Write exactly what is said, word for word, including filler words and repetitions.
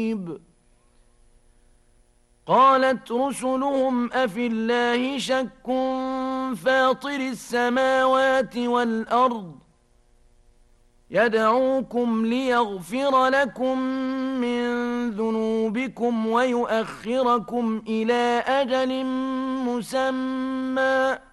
قالت رسلهم أفي الله شك فاطر السماوات والأرض يدعوكم ليغفر لكم من ذنوبكم ويؤخركم إلى أجل مسمى